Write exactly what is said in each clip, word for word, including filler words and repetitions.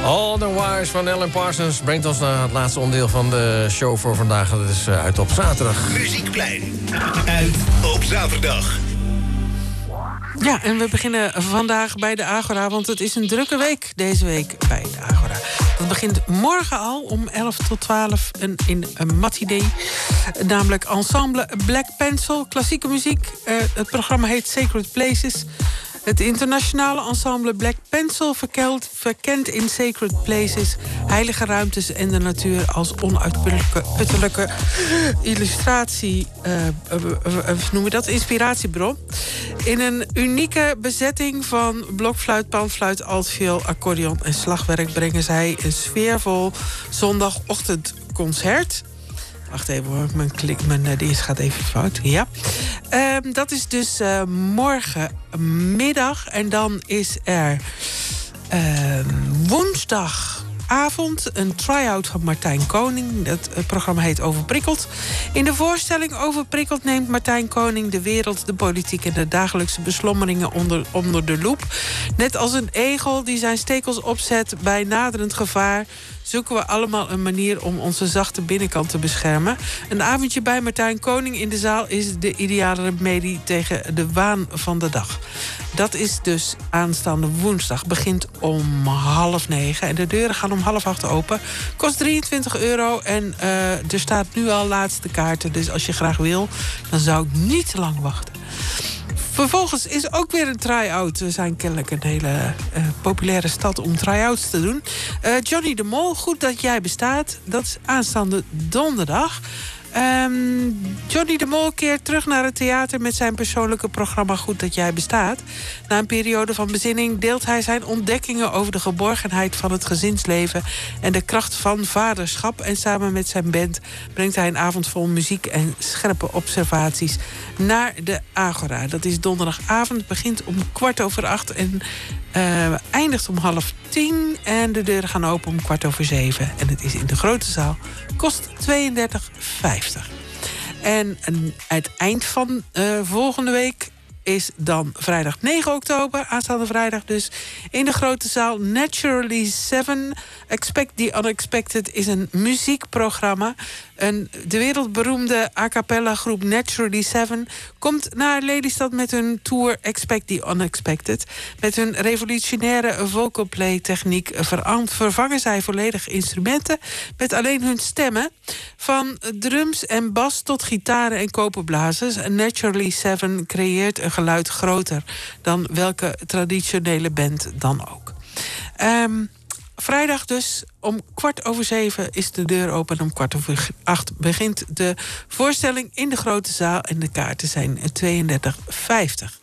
All the Wires van Alan Parsons brengt ons naar het laatste onderdeel van de show voor vandaag. Dat is uh, Uit op zaterdag. Muziekplein. Uit op zaterdag. Ja, en we beginnen vandaag bij de Agora, want het is een drukke week deze week bij de Agora. Dat begint morgen al om elf tot twaalf een, in een matinee. Namelijk Ensemble Black Pencil, klassieke muziek. Uh, het programma heet Sacred Places. Het internationale ensemble Black Pencil verkelt, verkent in Sacred Places heilige ruimtes en de natuur als onuitputtelijke illustratie, uh, uh, uh, noemen we dat, inspiratiebron. In een unieke bezetting van blokfluit, panfluit, altviool, accordeon en slagwerk brengen zij een sfeervol zondagochtendconcert. Wacht even hoor, mijn, klik, mijn uh, dienst gaat even fout. Ja. Uh, dat is dus uh, morgenmiddag. En dan is er uh, woensdagavond een try-out van Martijn Koning. Het uh, programma heet Overprikkeld. In de voorstelling Overprikkeld neemt Martijn Koning de wereld, de politiek en de dagelijkse beslommeringen onder, onder de loep. Net als een egel die zijn stekels opzet bij naderend gevaar, zoeken we allemaal een manier om onze zachte binnenkant te beschermen. Een avondje bij Martijn Koning in de zaal is de ideale remedie tegen de waan van de dag. Dat is dus aanstaande woensdag. Begint om half negen en de deuren gaan om half acht open. Kost drieëntwintig euro en uh, er staat nu al laatste kaarten. Dus als je graag wil, dan zou ik niet te lang wachten. Vervolgens is ook weer een try-out. We zijn kennelijk een hele uh, populaire stad om try-outs te doen. Uh, Johnny de Mol, goed dat jij bestaat. Dat is aanstaande donderdag. Um, Johnny de Mol keert terug naar het theater met zijn persoonlijke programma Goed dat jij bestaat. Na een periode van bezinning deelt hij zijn ontdekkingen over de geborgenheid van het gezinsleven en de kracht van vaderschap. En samen met zijn band brengt hij een avond vol muziek en scherpe observaties naar de Agora. Dat is donderdagavond, begint om kwart over acht en uh, eindigt om half tien. En de deuren gaan open om kwart over zeven. En het is in de grote zaal. Kost tweeëndertig vijftig. En het eind van uh, volgende week is dan vrijdag negen oktober, aanstaande vrijdag dus, in de grote zaal Naturally seven. Expect the Unexpected is een muziekprogramma. Een, de wereldberoemde a cappella groep Naturally seven komt naar Lelystad met hun tour Expect the Unexpected. Met hun revolutionaire vocal play techniek vervangen zij volledig instrumenten met alleen hun stemmen. Van drums en bas tot gitaren en koperblazers. Naturally seven creëert een geluid groter dan welke traditionele band dan ook. Um, Vrijdag dus, om kwart over zeven is de deur open. En om kwart over acht begint de voorstelling in de grote zaal. En de kaarten zijn tweeëndertig vijftig.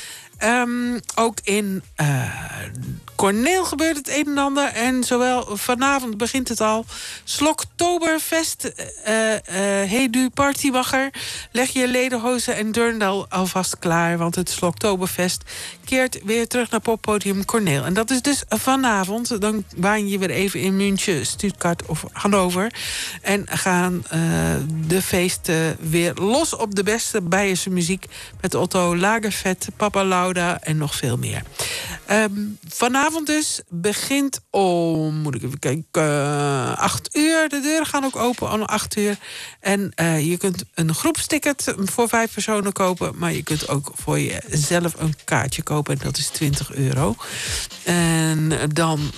Um, ook in uh, Corneel gebeurt het een en ander. En zowel vanavond begint het al. Sloktoberfest. Uh, uh, hey du partywacher. Leg je lederhozen en durndaal alvast klaar. Want het Sloktoberfest keert weer terug naar poppodium Corneel. En dat is dus vanavond. Dan waan je weer even in München, Stuttgart of Hannover. En gaan uh, de feesten weer los op de beste Beierse muziek. Met Otto Lagerfeld, Papa Lauda en nog veel meer. Um, vanavond dus begint om, moet ik even kijken, uh, acht uur. De deuren gaan ook open om acht uur. En uh, je kunt een groepsticket voor vijf personen kopen. Maar je kunt ook voor jezelf een kaartje kopen. En dat is twintig euro. En dan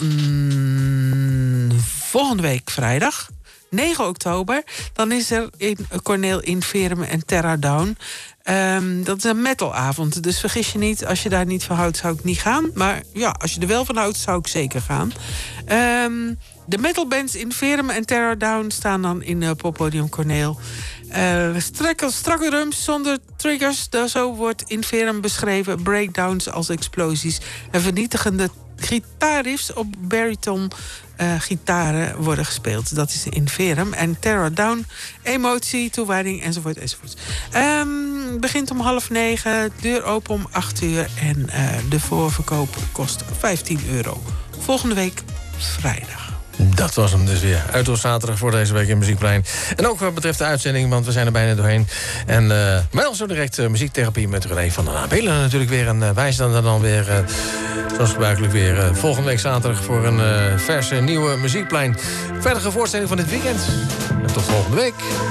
mm, volgende week vrijdag, negen oktober... dan is er in Corneel in Verum en Terra Down. Um, dat is een metalavond, dus vergis je niet. Als je daar niet van houdt, zou ik niet gaan. Maar ja, als je er wel van houdt, zou ik zeker gaan. Um, de metalbands in Verum en Terra Down staan dan in uh, poppodium Corneel. Uh, strakke, strakke drums zonder triggers. Dat zo wordt in Verum beschreven. Breakdowns als explosies. En vernietigende gitaarriffs op bariton uh, gitaren worden gespeeld. Dat is in Verum. En Terra Down, emotie, toewijding enzovoort enzovoort. Um, begint om half negen, deur open om acht uur. En uh, de voorverkoop kost vijftien euro. Volgende week vrijdag. Dat was hem dus weer. Uit op zaterdag voor deze week in Muziekplein. En ook wat betreft de uitzending, want we zijn er bijna doorheen. En uh, wel zo direct uh, muziektherapie met René van der Abelen natuurlijk weer. En uh, wij staan er dan weer, uh, zoals gebruikelijk weer, uh, volgende week zaterdag... voor een uh, verse nieuwe Muziekplein. Verdere voorstelling van dit weekend. En tot volgende week.